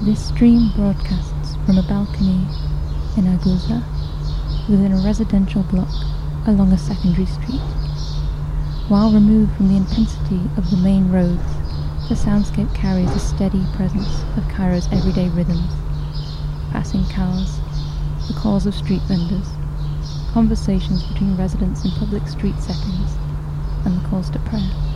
This stream broadcasts from a balcony in Aguza, within a residential block along a secondary street. While removed from the intensity of the main roads, the soundscape carries a steady presence of Cairo's everyday rhythms: passing cars, the calls of street vendors, conversations between residents in public street settings, and the calls to prayer.